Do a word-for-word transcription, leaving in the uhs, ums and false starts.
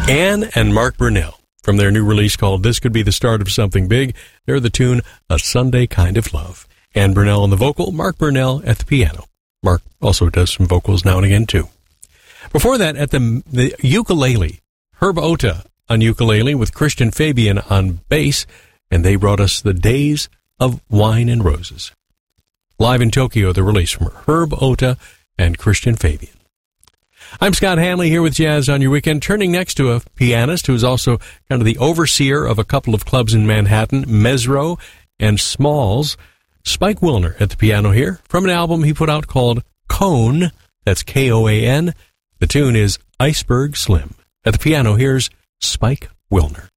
Ann and Mark Burnell, from their new release called This Could Be the Start of Something Big. They're the tune A Sunday Kind of Love. Ann Burnell on the vocal, Mark Burnell at the piano. Mark also does some vocals now and again, too. Before that, at the, the ukulele, Herb Ota on ukulele with Christian Fabian on bass, and they brought us The Days of Wine and Roses. Live in Tokyo, the release from Herb Ota and Christian Fabian. I'm Scott Hanley here with Jazz on Your Weekend, turning next to a pianist who's also kind of the overseer of a couple of clubs in Manhattan, Mesro and Smalls. Spike Wilner at the piano here from an album he put out called Cone. That's K O A N. The tune is Iceberg Slim. At the piano, here's Spike Wilner.